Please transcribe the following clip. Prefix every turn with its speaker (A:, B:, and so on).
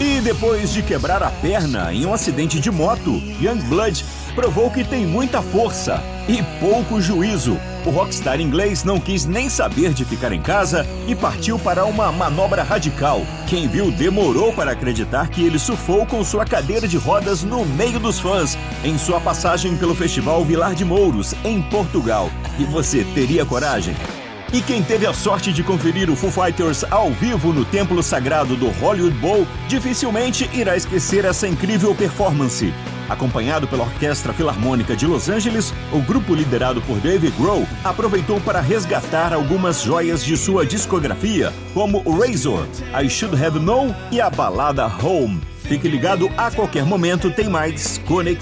A: E depois de quebrar a perna em um acidente de moto, Youngblood provou que tem muita força e pouco juízo. O rockstar inglês não quis nem saber de ficar em casa e partiu para uma manobra radical. Quem viu demorou para acreditar que ele surfou com sua cadeira de rodas no meio dos fãs, em sua passagem pelo Festival Vilar de Mouros, em Portugal. E você teria coragem? E quem teve a sorte de conferir o Foo Fighters ao vivo no templo sagrado do Hollywood Bowl, dificilmente irá esquecer essa incrível performance. Acompanhado pela Orquestra Filarmônica de Los Angeles, o grupo liderado por Dave Grohl aproveitou para resgatar algumas joias de sua discografia, como Razor, I Should Have Known e a balada Home. Fique ligado, a qualquer momento tem mais Conexão.